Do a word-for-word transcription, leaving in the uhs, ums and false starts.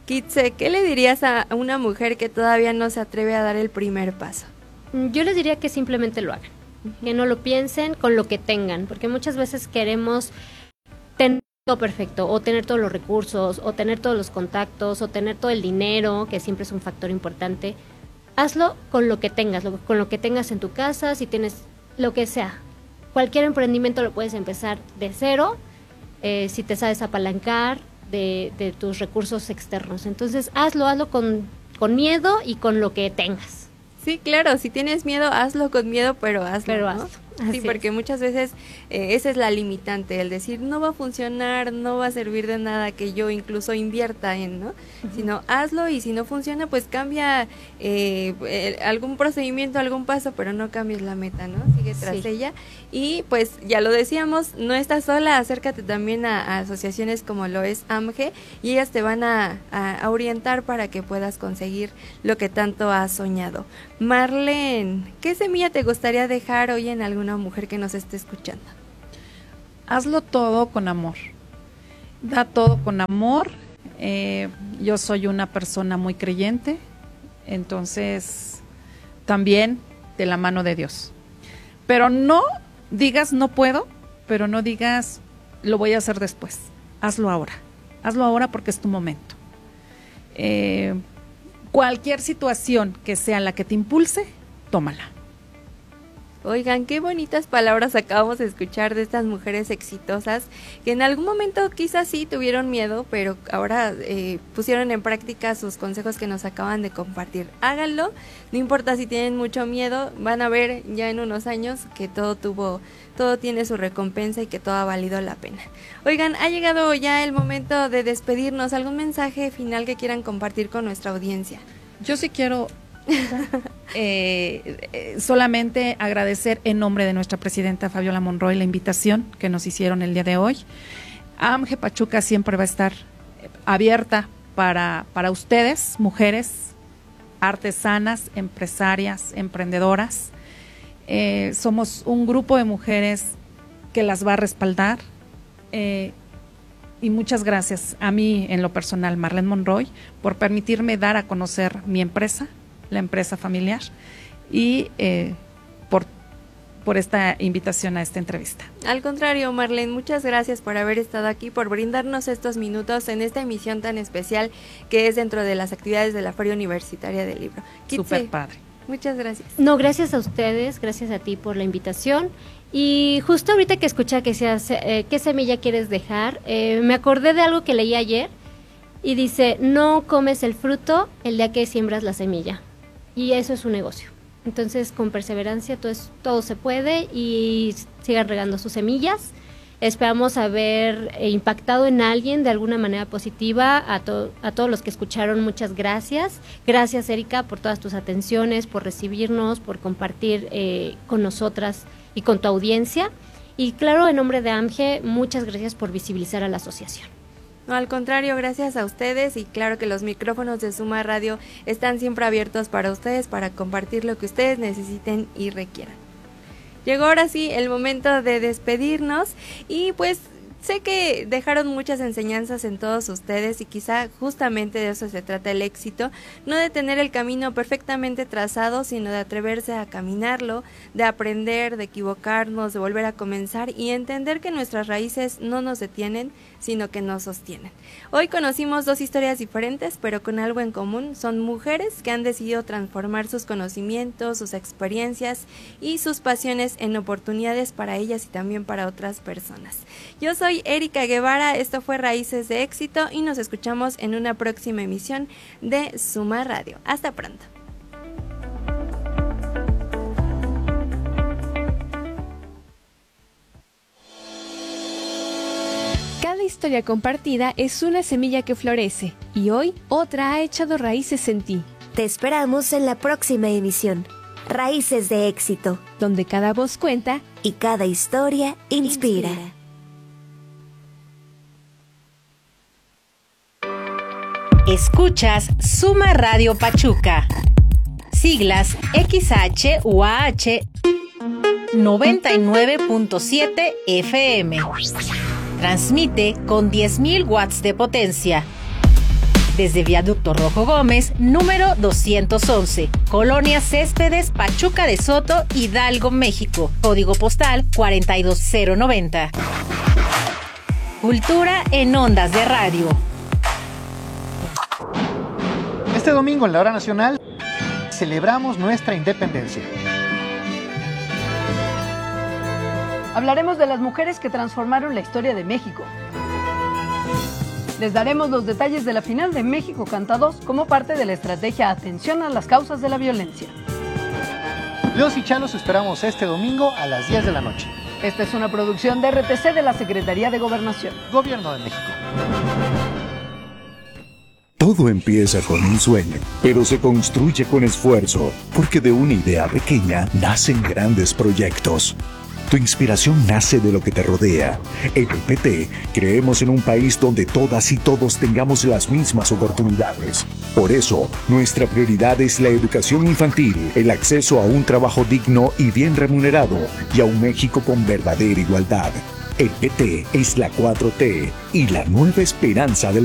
Kitse, ¿qué le dirías a una mujer que todavía no se atreve a dar el primer paso? Yo les diría que simplemente lo hagan, uh-huh. que no lo piensen con lo que tengan, porque muchas veces queremos tener todo perfecto, o tener todos los recursos, o tener todos los contactos, o tener todo el dinero, que siempre es un factor importante. Hazlo con lo que tengas, lo, con lo que tengas en tu casa, si tienes lo que sea. Cualquier emprendimiento lo puedes empezar de cero, eh, si te sabes apalancar de, de tus recursos externos. Entonces, hazlo, hazlo con, con miedo y con lo que tengas. Sí, claro, si tienes miedo, hazlo con miedo, pero hazlo, pero ¿no? hazlo. Sí, porque muchas veces eh, esa es la limitante, el decir no va a funcionar, no va a servir de nada que yo incluso invierta en, ¿no? Uh-huh. Sino hazlo, y si no funciona, pues cambia eh, el, algún procedimiento, algún paso, pero no cambies la meta, ¿no? Sigue tras sí. ella. Y pues ya lo decíamos, no estás sola, acércate también a, a asociaciones como lo es A M G, y ellas te van a, a, a orientar para que puedas conseguir lo que tanto has soñado. Marlene, ¿qué semilla te gustaría dejar hoy en algún una mujer que nos esté escuchando? Hazlo todo con amor. Da todo con amor. Eh, yo soy una persona muy creyente, entonces también de la mano de Dios. Pero no digas no puedo, pero no digas lo voy a hacer después. Hazlo ahora. Hazlo ahora porque es tu momento. Eh, cualquier situación que sea la que te impulse, tómala. Oigan, qué bonitas palabras acabamos de escuchar de estas mujeres exitosas que en algún momento quizás sí tuvieron miedo, pero ahora eh, pusieron en práctica sus consejos que nos acaban de compartir. Háganlo, no importa si tienen mucho miedo, van a ver ya en unos años que todo tuvo, todo tiene su recompensa y que todo ha valido la pena. Oigan, ha llegado ya el momento de despedirnos. ¿Algún mensaje final que quieran compartir con nuestra audiencia? Yo sí quiero Eh, eh, solamente agradecer en nombre de nuestra presidenta Fabiola Monroy la invitación que nos hicieron el día de hoy. A M G Pachuca siempre va a estar abierta para, para ustedes, mujeres artesanas, empresarias, emprendedoras. Eh, somos un grupo de mujeres que las va a respaldar. Eh, y muchas gracias a mí en lo personal, Marlene Monroy, por permitirme dar a conocer mi empresa, la empresa familiar, y eh, por, por esta invitación a esta entrevista. Al contrario, Marlene, muchas gracias por haber estado aquí, por brindarnos estos minutos en esta emisión tan especial que es dentro de las actividades de la Feria Universitaria del Libro. Súper padre. Muchas gracias. No, gracias a ustedes, gracias a ti por la invitación. Y justo ahorita que escucha que seas, eh, ¿qué semilla quieres dejar? Eh, me acordé de algo que leí ayer y dice, no comes el fruto el día que siembras la semilla. Y eso es un negocio. Entonces, con perseverancia, todo, es, todo se puede, y sigan regando sus semillas. Esperamos haber impactado en alguien de alguna manera positiva. A, to, a todos los que escucharon, muchas gracias. Gracias, Erika, por todas tus atenciones, por recibirnos, por compartir eh, con nosotras y con tu audiencia. Y claro, en nombre de A M G, muchas gracias por visibilizar a la asociación. No, al contrario, gracias a ustedes, y claro que los micrófonos de Suma Radio están siempre abiertos para ustedes, para compartir lo que ustedes necesiten y requieran. Llegó ahora sí el momento de despedirnos, y pues sé que dejaron muchas enseñanzas en todos ustedes, y quizá justamente de eso se trata el éxito, no de tener el camino perfectamente trazado, sino de atreverse a caminarlo, de aprender, de equivocarnos, de volver a comenzar y entender que nuestras raíces no nos detienen, sino que nos sostienen. Hoy conocimos dos historias diferentes, pero con algo en común. Son mujeres que han decidido transformar sus conocimientos, sus experiencias y sus pasiones en oportunidades para ellas y también para otras personas. Yo soy Erika Guevara, esto fue Raíces de Éxito, y nos escuchamos en una próxima emisión de Suma Radio. Hasta pronto. Cada historia compartida es una semilla que florece, y hoy otra ha echado raíces en ti. Te esperamos en la próxima emisión, Raíces de Éxito, donde cada voz cuenta y cada historia inspira. inspira. Escuchas Suma Radio Pachuca, siglas X H U A H noventa y nueve punto siete F M. Transmite con diez mil watts de potencia. desde Viaducto Rojo Gómez, número doscientos once, Colonia Céspedes, Pachuca de Soto, Hidalgo, México, código postal cuarenta y dos cero noventa. Cultura en ondas de radio. Este domingo en la hora nacional celebramos nuestra independencia. Hablaremos de las mujeres que transformaron la historia de México. Les daremos los detalles de la final de México Canta dos como parte de la estrategia Atención a las causas de la violencia. Los y Chalos esperamos este domingo a las diez de la noche. Esta es una producción de R T C de la Secretaría de Gobernación. Gobierno de México. Todo empieza con un sueño, pero se construye con esfuerzo, porque de una idea pequeña nacen grandes proyectos. Tu inspiración nace de lo que te rodea. En el P T creemos en un país donde todas y todos tengamos las mismas oportunidades. Por eso, nuestra prioridad es la educación infantil, el acceso a un trabajo digno y bien remunerado, y a un México con verdadera igualdad. El P T es la cuatro T y la nueva esperanza del